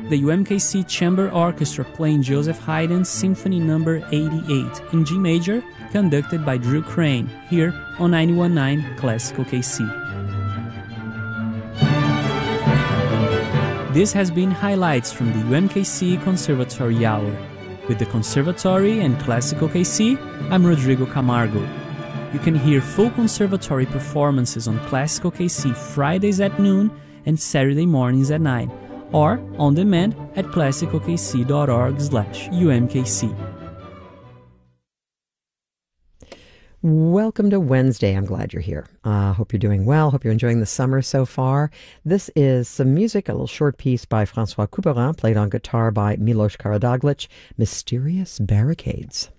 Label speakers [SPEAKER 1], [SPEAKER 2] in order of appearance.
[SPEAKER 1] the UMKC Chamber Orchestra playing Joseph Haydn's Symphony No. 88 in G major, conducted by Drew Crane, here on 91.9 Classical KC. This has been highlights from the UMKC Conservatory Hour. With the Conservatory and Classical KC, I'm Rodrigo Camargo. You can hear full conservatory performances on Classical KC Fridays at noon and Saturday mornings at 9, or on demand at classicalkc.org/UMKC.
[SPEAKER 2] Welcome to Wednesday. I'm glad you're here. Hope you're doing well. Hope you're enjoying the summer so far. This is some music, a little short piece by François Couperin, played on guitar by Milos Karadaglic, Mysterious Barricades.